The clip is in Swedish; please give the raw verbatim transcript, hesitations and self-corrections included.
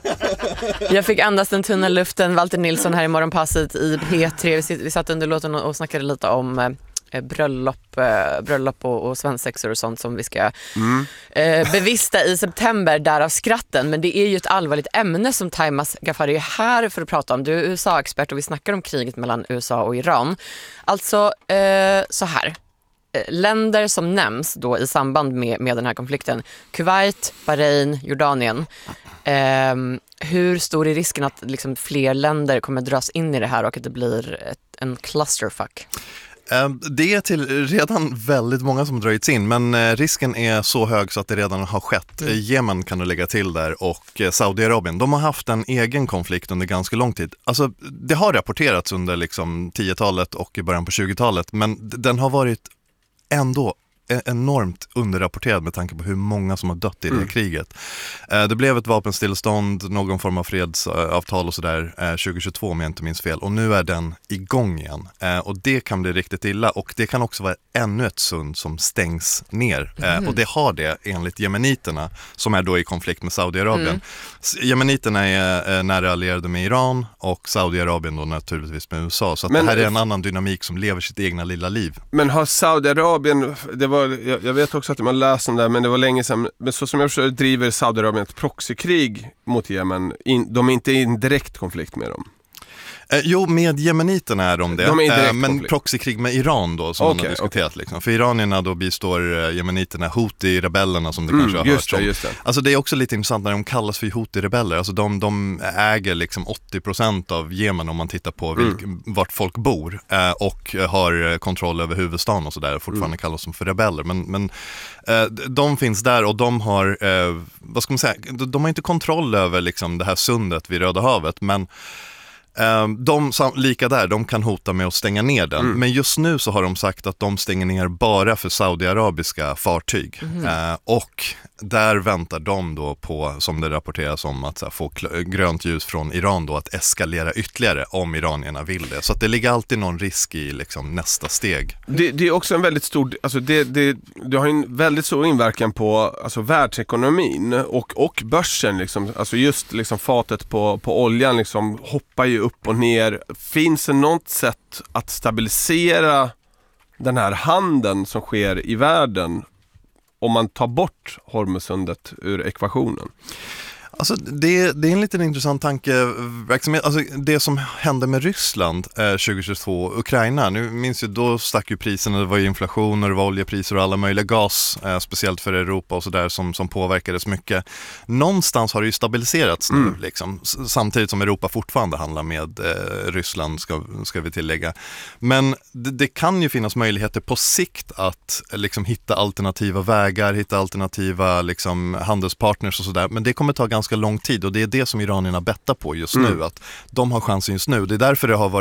Jag fick andas den tunna luften. Walter Nilsson här i Morgonpasset i P tre. Vi satt under låten och snackade lite om bröllop, bröllop och, och svensexor och sånt som vi ska mm. eh, bevista i september, därav skratten. Men det är ju ett allvarligt ämne som Taimas Ghaffari är här för att prata om. Du är U S A-expert och vi snackar om kriget mellan U S A och Iran. Alltså eh, så här. Länder som nämns då i samband med, med den här konflikten: Kuwait, Bahrain, Jordanien. Eh, hur stor är risken att liksom fler länder kommer dras in i det här och att det blir ett, en clusterfuck? Det är till redan väldigt många som dragits in, men risken är så hög så att det redan har skett. Mm. Jemen kan du lägga till där och Saudiarabien. De har haft en egen konflikt under ganska lång tid. Alltså, det har rapporterats under liksom tiotalet och i början på tjugotalet, men den har varit ändå enormt underrapporterad med tanke på hur många som har dött i det här mm. kriget. Eh, det blev ett vapenstillstånd, någon form av fredsavtal och sådär eh, tjugohundratjugotvå om jag inte minns fel. Och nu är den igång igen. Eh, och det kan bli riktigt illa. Och det kan också vara ännu ett sund som stängs ner. Eh, mm. Och det har det enligt jemeniterna som är då i konflikt med Saudiarabien. Mm. Jemeniterna är eh, nära allierade med Iran och Saudiarabien då naturligtvis med U S A. Så att men, det här är en annan dynamik som lever sitt egna lilla liv. Men har Saudiarabien, det var Jag, jag vet också att man läser om det, men det var länge sedan. Men så som jag förstår driver Saudiarabien ett proxykrig mot Jemen. In, de är inte i en direkt konflikt med dem. Eh, jo, med jemeniterna är de det. De är eh, men proxykrig med Iran då, som okay, man har diskuterat. Okay. Liksom. För iranierna då bistår eh, jemeniterna Houthi-rebellerna som det mm, kanske har hört om. Just det. Alltså det är också lite intressant när de kallas för Houthi-rebeller. Alltså de, de äger liksom åttio procent av Jemen om man tittar på vilk, mm. vart folk bor. Eh, och har kontroll över huvudstaden och sådär. Fortfarande mm. kallas de för rebeller. Men, men eh, de finns där och de har, eh, vad ska man säga, de, de har inte kontroll över liksom, det här sundet vid Röda havet. Men de, lika där, de kan hota med att stänga ner den. Mm. Men just nu så har de sagt att de stänger ner bara för saudiarabiska fartyg. Mm. Eh, och där väntar de då på, som det rapporteras om, att så här, få kl- grönt ljus från Iran då att eskalera ytterligare om iranierna vill det. Så att det ligger alltid någon risk i liksom, nästa steg. Det, det är också en väldigt stor, alltså det, det, det har en väldigt stor inverkan på alltså världsekonomin och, och börsen. Liksom. Alltså just liksom, fatet på, på oljan liksom, hoppar ju upp och ner. Finns det något sätt att stabilisera den här handeln som sker i världen om man tar bort Hormuzsundet ur ekvationen? Alltså det, det är en liten intressant tankeverksamhet. Alltså det som hände med Ryssland eh, tjugohundratjugotvå, Ukraina, nu minns jag, då stack ju priserna, det var ju inflation och det var oljepriser och alla möjliga gas, eh, speciellt för Europa och sådär som, som påverkades mycket. Någonstans har det ju stabiliserats nu, mm. liksom, samtidigt som Europa fortfarande handlar med eh, Ryssland, ska, ska vi tillägga. Men det, det kan ju finnas möjligheter på sikt att liksom, hitta alternativa vägar, hitta alternativa liksom, handelspartners och sådär, men det kommer ta ganska lång tid och det är det som iranierna bettar på just mm. nu, att de har chansen just nu. Det är därför det har varit